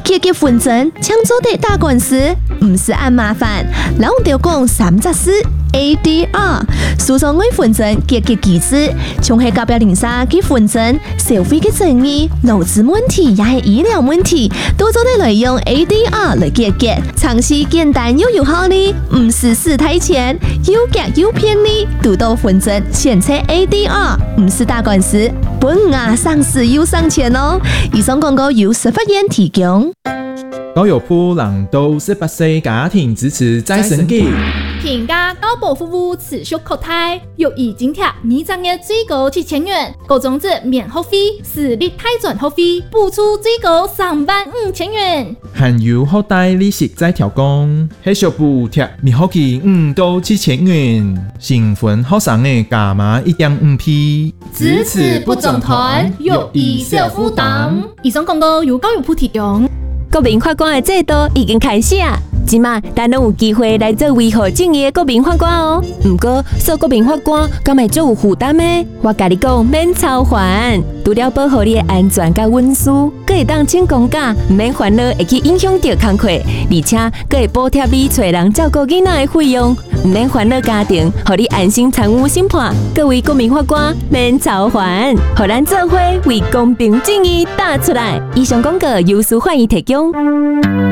结纷争，抢做的打官司，唔是按麻烦。咱就讲三只事 ADR， 诉讼为纷争解决机制，从系甲表零沙结纷争，社会嘅争议、劳资问题也系医疗问题，都做得来用 ADR 来解决，尝试简单又有效率，唔是死太钱，又夹又便宜，独到纷争选择 ADR， 唔是打官司，本啊上市又上钱哦。以上广告由司法院提供。 高友铺朗都18歲家庭支持再生機， 平價高保服務持續擴大，又已津貼每張月最高7000元，高種子免學費，私立大專學費補助最高35000元， 含有學貸利息再調降，繼續補貼免學費5到7000元，新婚學生嘅加碼1.5%， 支持不總團，育兒小負擔。以上廣告由高友鋪提供。 國民法官的制度已經開始啊！今嘛，咱攏有機會來做維護正義的國民法官哦。不過，做國民法官敢會做有負擔的？我甲你講，免操煩，除了保護你的安全甲隱私，閣會當請公假，唔免煩惱會去影響到工課，而且閣會補貼你找人照顧囡仔的費用，唔免煩惱家庭，互你安心參與審判。各位國民法官，免操煩，互咱做伙為公平正義打出來。以上廣告由司法院提供。